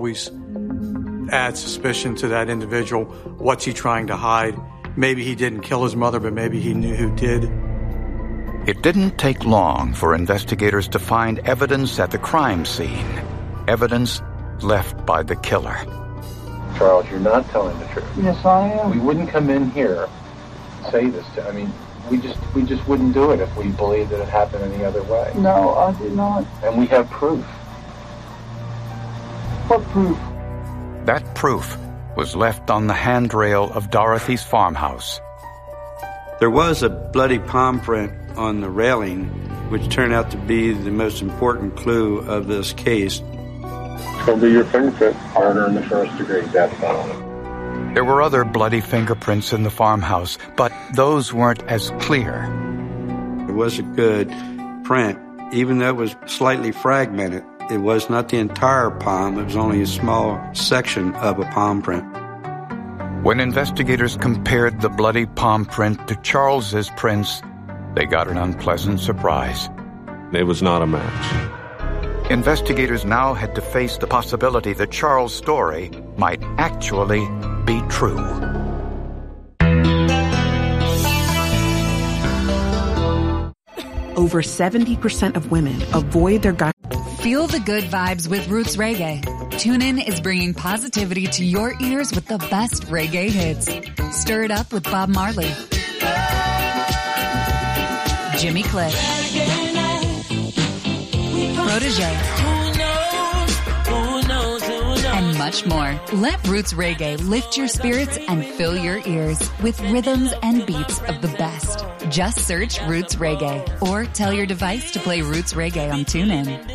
Always add suspicion to that individual. What's he trying to hide? Maybe he didn't kill his mother, but maybe he knew who did. It didn't take long for investigators to find evidence at the crime scene. Evidence left by the killer. Charles, you're not telling the truth. Yes, I am. We wouldn't come in here and say this to, we just wouldn't do it if we believed that it happened any other way. No, I did not. And we have proof. What proof? That proof was left on the handrail of Dorothy's farmhouse. There was a bloody palm print on the railing, which turned out to be the most important clue of this case. It's going to be your fingerprint, murder in the first-degree death penalty. There were other bloody fingerprints in the farmhouse, but those weren't as clear. It was a good print, even though it was slightly fragmented. It was not the entire palm, it was only a small section of a palm print. When investigators compared the bloody palm print to Charles's prints, they got an unpleasant surprise. It was not a match. Investigators now had to face the possibility that Charles' story might actually be true. Over 70% of women avoid their guy. Feel the good vibes with Roots Reggae. TuneIn is bringing positivity to your ears with the best reggae hits. Stir it up with Bob Marley, Jimmy Cliff, Protégé, and much more. Let Roots Reggae lift your spirits and fill your ears with rhythms and beats of the best. Just search Roots Reggae or tell your device to play Roots Reggae on TuneIn.